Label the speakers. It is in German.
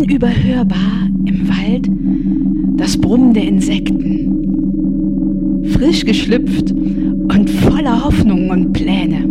Speaker 1: unüberhörbar im Wald das Brummen der Insekten. Frisch geschlüpft und voller Hoffnungen und Pläne.